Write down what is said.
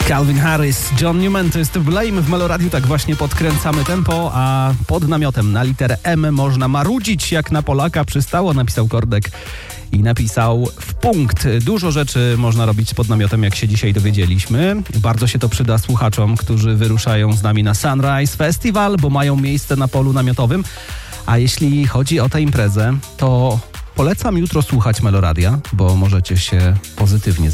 Calvin Harris, John Newman, to jest Blame w Meloradiu, tak właśnie podkręcamy tempo, a pod namiotem na literę M można marudzić jak na Polaka przystało, napisał Kordek i napisał w punkt. Dużo rzeczy można robić pod namiotem, jak się dzisiaj dowiedzieliśmy. Bardzo się to przyda słuchaczom, którzy wyruszają z nami na Sunrise Festival, bo mają miejsce na polu namiotowym. A jeśli chodzi o tę imprezę, to polecam jutro słuchać Meloradia, bo możecie się pozytywnie